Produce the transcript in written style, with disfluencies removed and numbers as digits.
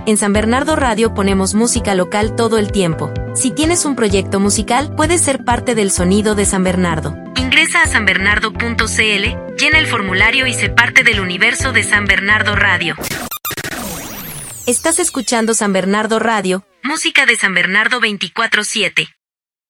En San Bernardo Radio ponemos música local todo el tiempo. Si tienes un proyecto musical, puedes ser parte del sonido de San Bernardo. Ingresa a sanbernardo.cl, llena el formulario y sé parte del universo de San Bernardo Radio. Estás escuchando San Bernardo Radio, música de San Bernardo 24/7.